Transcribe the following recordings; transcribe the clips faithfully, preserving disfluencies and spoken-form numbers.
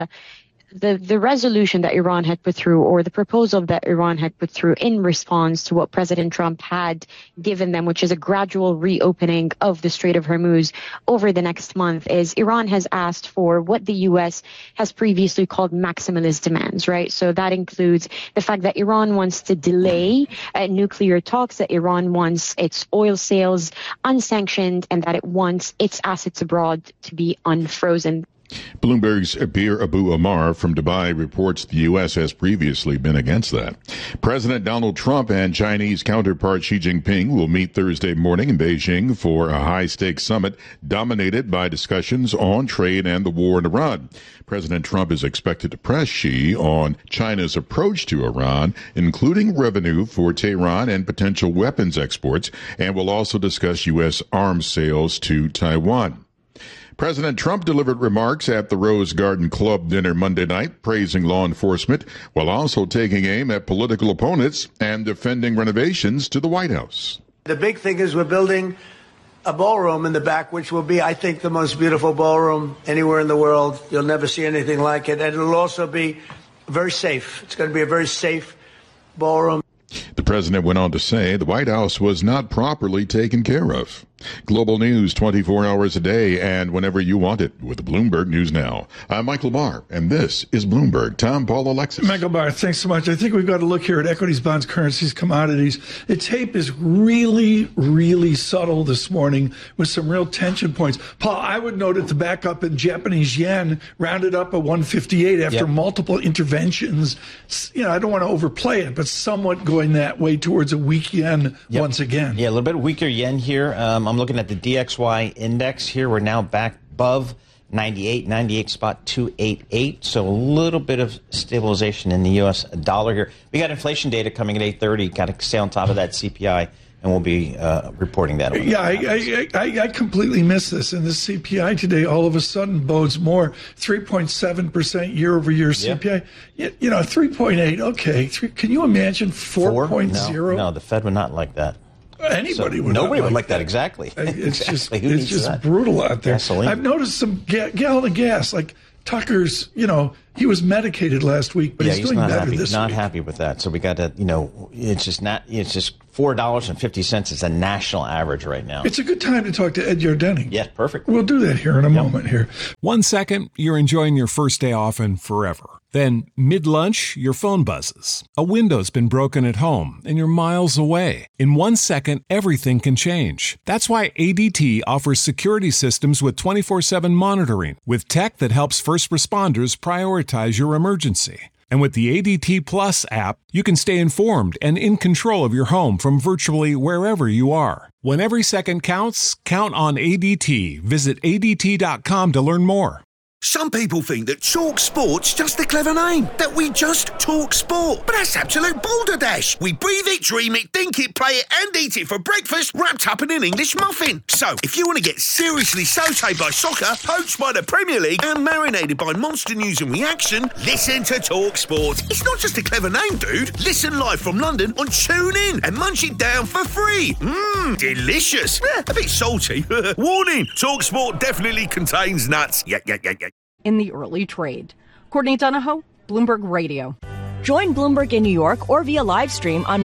The the resolution that Iran had put through, or the proposal that Iran had put through in response to what President Trump had given them, which is a gradual reopening of the Strait of Hormuz over the next month, is Iran has asked for what the U S has previously called maximalist demands, right? So that includes the fact that Iran wants to delay uh, nuclear talks, that Iran wants its oil sales unsanctioned, and that it wants its assets abroad to be unfrozen. Bloomberg's Abir Abu Omar from Dubai reports the U S has previously been against that. President Donald Trump and Chinese counterpart Xi Jinping will meet Thursday morning in Beijing for a high-stakes summit dominated by discussions on trade and the war in Iran. President Trump is expected to press Xi on China's approach to Iran, including revenue for Tehran and potential weapons exports, and will also discuss U S arms sales to Taiwan. President Trump delivered remarks at the Rose Garden Club dinner Monday night, praising law enforcement while also taking aim at political opponents and defending renovations to the White House. The big thing is we're building a ballroom in the back, which will be, I think, the most beautiful ballroom anywhere in the world. You'll never see anything like it. And it'll also be very safe. It's going to be a very safe ballroom. The president went on to say the White House was not properly taken care of. Global news twenty-four hours a day and whenever you want it with Bloomberg News Now. I'm Michael Barr, and this is Bloomberg. Tom, Paul, Alexis. Michael Barr, thanks so much. I think we've got to look here at equities, bonds, currencies, commodities. The tape is really, really subtle this morning with some real tension points. Paul, I would note at the backup in Japanese yen rounded up at one fifty-eight after yep. multiple interventions. You know, I don't want to overplay it, but somewhat going that way towards a weak yen yep. once again. Yeah, a little bit weaker yen here. Um, I'm looking at the D X Y index here. We're now back above ninety-eight, ninety-eight spot two eighty-eight. So a little bit of stabilization in the U S dollar here. We got inflation data coming at eight thirty. Got to stay on top of that C P I, and we'll be uh, reporting that. Over yeah, I, I, I, I completely missed this. And the C P I today all of a sudden bodes more. three point seven percent year over year C P I. Yeah. You, you know, three point eight. Okay. Three, can you imagine four point oh? No, no, the Fed would not like that. Anybody so would nobody like would like that, that. exactly. It's exactly. just Who it's just that? brutal out there. Gasoline. I've noticed some ga- gallon of gas, like Tucker's. You know, he was medicated last week, but yeah, he's, he's doing not better happy. this not week. happy with that. So we got to, you know, it's just not. It's just four dollars and fifty cents is a national average right now. It's a good time to talk to Ed Yardenny. Yeah, perfect. We'll do that here in a yep. moment. Here, one second, you're enjoying your first day off and forever. Then, mid-lunch, your phone buzzes. A window's been broken at home, and you're miles away. In one second, everything can change. That's why A D T offers security systems with twenty-four seven monitoring, with tech that helps first responders prioritize your emergency. And with the A D T Plus app, you can stay informed and in control of your home from virtually wherever you are. When every second counts, count on A D T. Visit A D T dot com to learn more. Some people think that Talk Sport's just a clever name, that we just talk sport. But that's absolute balderdash. We breathe it, dream it, think it, play it, and eat it for breakfast, wrapped up in an English muffin. So, if you want to get seriously sautéed by soccer, poached by the Premier League, and marinated by monster news and reaction, listen to Talk Sport. It's not just a clever name, dude. Listen live from London on TuneIn and munch it down for free. Mmm, delicious. Eh, a bit salty. Warning, Talk Sport definitely contains nuts. Yeah, yeah, yeah, yeah. In the early trade. Courtney Donahoe, Bloomberg Radio. Join Bloomberg in New York or via live stream on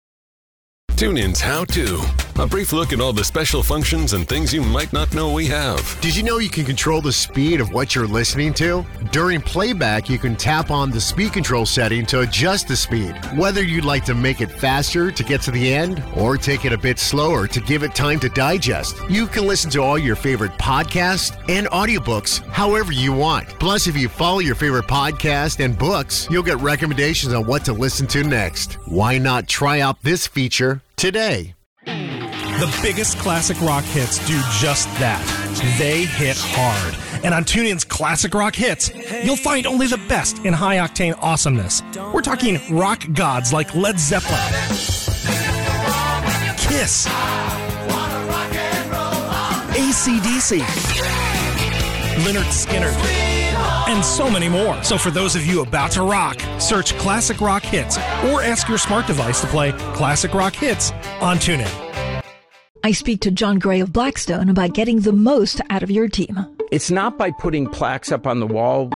TuneIn's How To. A brief look at all the special functions and things you might not know we have. Did you know you can control the speed of what you're listening to? During playback, you can tap on the speed control setting to adjust the speed. Whether you'd like to make it faster to get to the end or take it a bit slower to give it time to digest, you can listen to all your favorite podcasts and audiobooks however you want. Plus, if you follow your favorite podcast and books, you'll get recommendations on what to listen to next. Why not try out this feature today? The biggest classic rock hits do just that. They hit hard. And on TuneIn's Classic Rock Hits, you'll find only the best in high-octane awesomeness. We're talking rock gods like Led Zeppelin, Kiss, A C D C, Lynyrd Skynyrd, and so many more. So for those of you about to rock, search Classic Rock Hits or ask your smart device to play Classic Rock Hits on TuneIn. I speak to John Gray of Blackstone about getting the most out of your team. It's not by putting plaques up on the wall